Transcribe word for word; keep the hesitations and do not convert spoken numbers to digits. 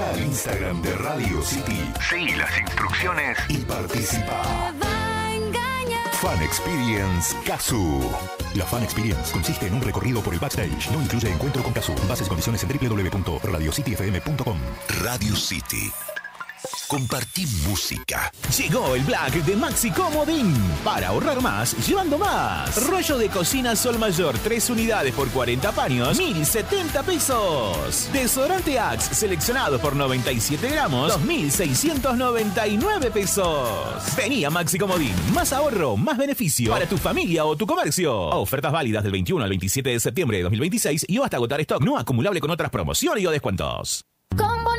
Entra al Instagram de Radio City, seguí las instrucciones y participa. Fan Experience Cazzu. La Fan Experience consiste en un recorrido por el backstage. No incluye encuentro con Cazzu. Bases y condiciones en doble u doble u doble u punto radio city f m punto com. Radio City. Compartí música. Llegó el Black de Maxi Comodín. Para ahorrar más, llevando más. Rollo de cocina Sol Mayor, tres unidades por cuarenta paños, mil setenta pesos. Desodorante Axe, seleccionado por noventa y siete gramos, dos mil seiscientos noventa y nueve pesos. Vení a Maxi Comodín. Más ahorro, más beneficio para tu familia o tu comercio. Ofertas válidas del veintiuno al veintisiete de septiembre de dos mil veintiséis y o hasta agotar stock no acumulable con otras promociones y o descuentos. Con